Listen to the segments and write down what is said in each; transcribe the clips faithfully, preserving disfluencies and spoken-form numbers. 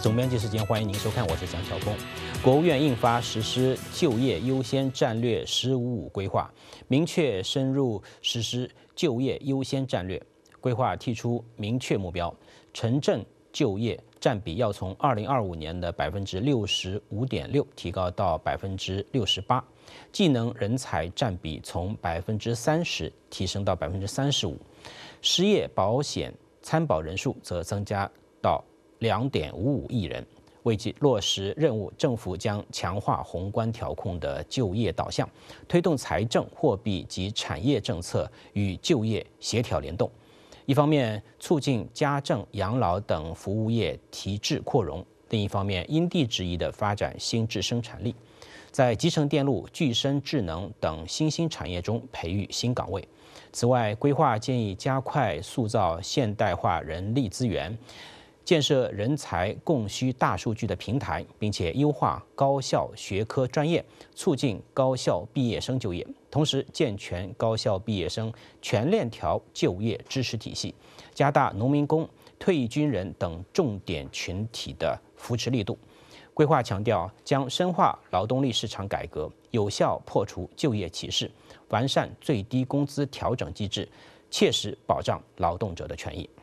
总编辑时间，欢迎您收看，我是蒋晓峰。国务院印发实施就业优先战略“十五五”规划，明确深入实施就业优先战略。规划提出明确目标，城镇就业占比要从二零二五年的百分之六十五点六提高到百分之六十八，技能人才占比从百分之三十提升到百分之三十五，失业保险参保人数则增加到两点五五亿人。为落实任务，政府将强化宏观调控的就业导向，推动财政、货币及产业政策与就业协调联动。一方面促进家政、养老等服务业提质扩容；另一方面，因地制宜地发展新质生产力，在集成电路、具身智能等新兴产业中培育新岗位。此外，规划建议加快塑造现代化人力资源，建设人才供需大数据的平台，并且优化高校学科专业，促进高校毕业生就业，同时健全高校毕业生全链条就业支持体系，加大农民工、退役军人等重点群体的扶持力度。规划强调，将深化劳动力市场改革，有效破除就业歧视，完善最低工资调整机制，切实保障劳动者的权益。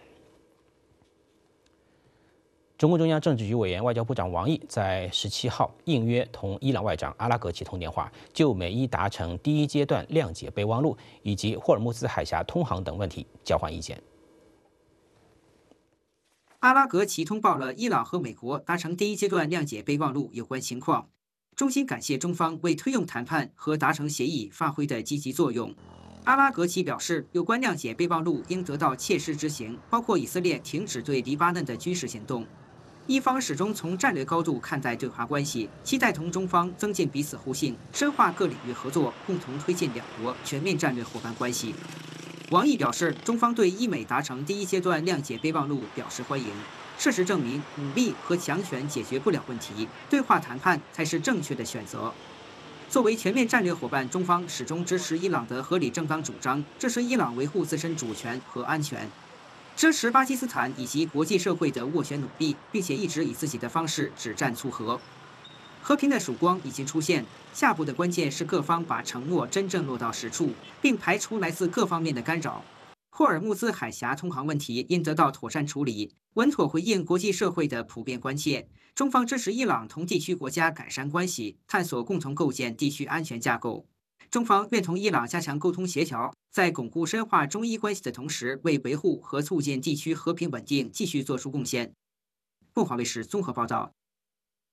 中共中央政治局委员、外交部长王毅在十七号应约同伊朗外长阿拉格齐通电话，就美伊达成第一阶段谅解备忘录以及霍尔木兹海峡通航等问题交换意见。 阿拉格齐通报了伊朗和美国达成第一阶段谅解备忘录有关情况，衷心感谢中方为推动谈判和达成协议发挥的积极作用。阿拉格齐表示，有关谅解备忘录应得到切实执行，包括以色列停止对黎巴嫩的军事行动。伊方始终从战略高度看待对华关系，期待同中方增进彼此互信，深化各领域合作，共同推进两国全面战略伙伴关系。王毅表示，中方对伊美达成第一阶段谅解备忘录表示欢迎。事实证明，武力和强权解决不了问题，对话谈判才是正确的选择。作为全面战略伙伴，中方始终支持伊朗的合理正当主张，支持伊朗维护自身主权和安全，支持巴基斯坦以及国际社会的斡旋努力，并且一直以自己的方式止战促和。和平的曙光已经出现，下步的关键是各方把承诺真正落到实处，并排除来自各方面的干扰。霍尔木兹海峡通航问题应得到妥善处理，稳妥回应国际社会的普遍关切。中方支持伊朗同地区国家改善关系，探索共同构建地区安全架构。中方愿同伊朗加强沟通协调，在巩固深化中伊关系的同时，为维护和促进地区和平稳定继续作出贡献。凤凰卫视综合报道。